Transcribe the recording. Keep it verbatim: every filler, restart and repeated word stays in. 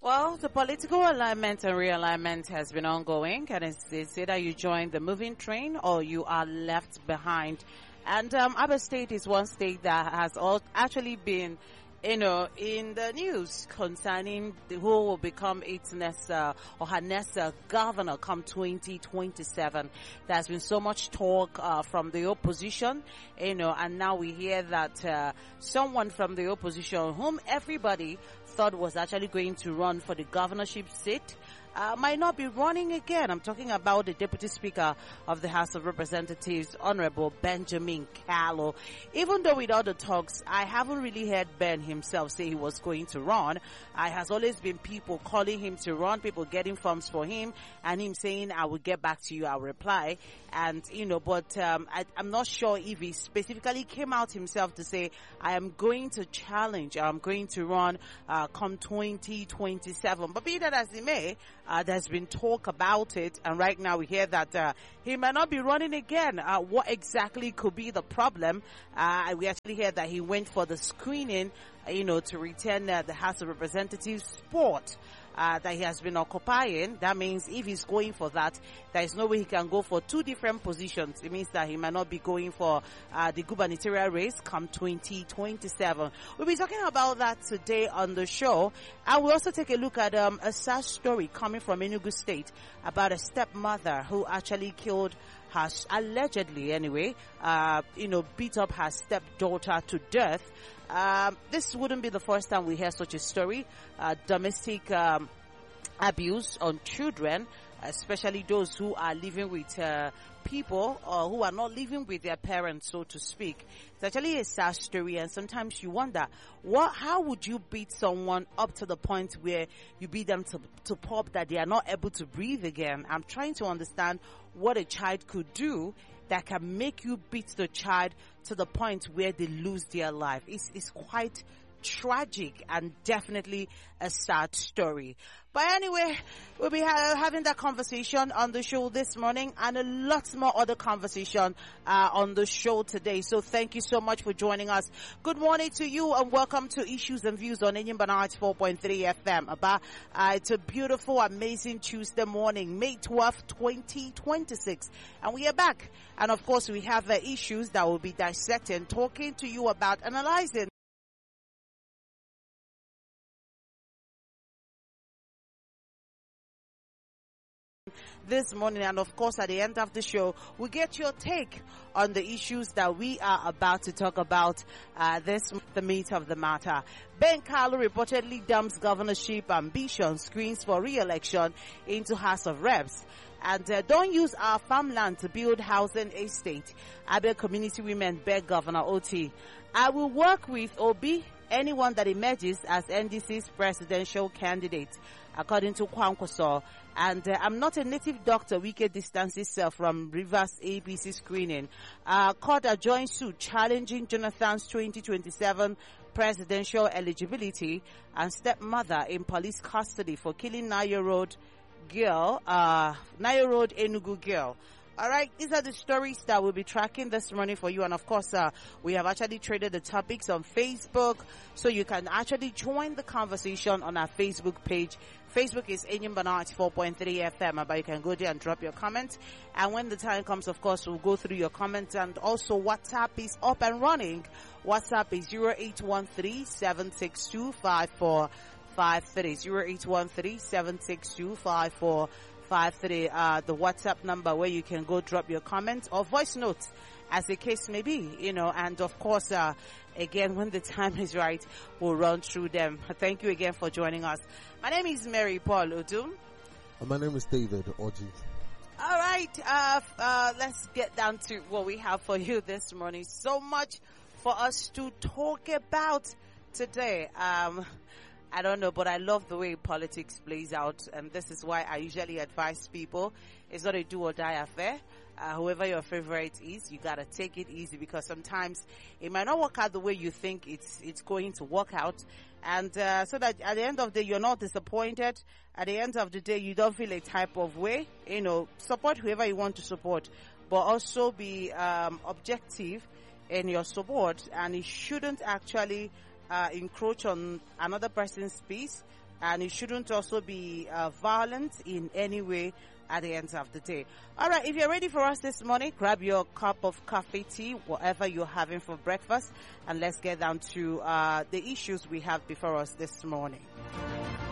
Well, the political alignment and realignment has been ongoing, and it's, it's either you join the moving train or you are left behind. And um, Abia State is one state that has all actually been, you know, in the news concerning the, who will become its next uh, or her next uh, governor come twenty twenty-seven. There's been so much talk uh, from the opposition, you know, and now we hear that uh, someone from the opposition, whom everybody thought was actually going to run for the governorship seat, uh, might not be running again. I'm talking about the Deputy Speaker of the House of Representatives, Honorable Benjamin Kalu. Even though with all the talks, I haven't really heard Ben himself say he was going to run. I has always been people calling him to run, people getting forms for him, and him saying, I will get back to you, I'll reply. And, you know, but um, I, I'm not sure if he specifically came out himself to say, I am going to challenge, I'm going to run uh, come twenty twenty-seven. But be that as it may, uh, there's been talk about it, and right now we hear that uh, he might not be running again. Uh, what exactly could be the problem? Uh, we actually hear that he went for the screening, uh, you know, to return uh, the House of Representatives sport uh, that he has been occupying. That means if he's going for that, there is no way he can go for two different positions. It means that he might not be going for uh, the gubernatorial race come twenty twenty-seven. We'll be talking about that today on the show. And we'll also take a look at um, a sad story coming from Enugu State about a stepmother who actually killed her, allegedly anyway, uh, you know, beat up her stepdaughter to death. Um, this wouldn't be the first time we hear such a story. Uh, domestic um, abuse on children, especially those who are living with uh, people or who are not living with their parents, so to speak. It's actually a sad story, and sometimes you wonder, what, how would you beat someone up to the point where you beat them to, to pulp that they are not able to breathe again? I'm trying to understand what a child could do that can make you beat the child to the point where they lose their life. It's, it's quite tragic and definitely a sad story. But anyway, we'll be ha- having that conversation on the show this morning, and a lot more other conversation uh, on the show today. So thank you so much for joining us. Good morning to you, and welcome to Issues and Views on Enyimba ninety-four point three F M. Uh, it's a beautiful, amazing Tuesday morning, May twelfth, twenty twenty-six. And we are back. And of course, we have uh, issues that we'll be dissecting, talking to you about, analyzing this morning. And of course, at the end of the show, we get your take on the issues that we are about to talk about. Uh, this, the meat of the matter. Ben Kalu reportedly dumps governorship ambition, screens for re-election into House of Reps. And uh, don't use our farmland to build housing estate. Abia community women beg Governor Oti. I will work with Obi, anyone that emerges as N D C's presidential candidate, according to Kwankwaso. And uh, I'm not a native doctor. Wike distances self from Rivers A B C screening. Uh, court adjourned suit challenging Jonathan's twenty twenty-seven presidential eligibility, and stepmother in police custody for killing nine-year-old girl, uh, nine-year-old Enugu girl. All right, these are the stories that we'll be tracking this morning for you. And of course, uh, we have actually traded the topics on Facebook, so you can actually join the conversation on our Facebook page. Facebook is Enyimba ninety-four point three F M, but you can go there and drop your comments. And when the time comes, of course, we'll go through your comments. And also, WhatsApp is up and running. WhatsApp is zero eight one three, seven six two, five four five three. zero eight one three, seven six two, five four five three. Uh, the WhatsApp number where you can go drop your comments or voice notes, as the case may be, you know. And of course, uh, again, when the time is right, we'll run through them. Thank you again for joining us. My name is Mary Paul Odum. And my name is David Oji. All right, uh, uh, let's get down to what we have for you this morning. So much for us to talk about today. Um, I don't know, but I love the way politics plays out, and this is why I usually advise people, it's not a do or die affair. Uh, whoever your favorite is, you gotta take it easy, because sometimes it might not work out the way you think it's it's going to work out, and uh, so that at the end of the day you're not disappointed. At the end of the day you don't feel a type of way. You know, support whoever you want to support, but also be um, objective in your support, and it shouldn't actually uh, encroach on another person's peace. and it shouldn't also be uh, violent in any way at the end of the day. All right, if you're ready for us this morning, grab your cup of coffee, tea, whatever you're having for breakfast, and let's get down to uh, the issues we have before us this morning.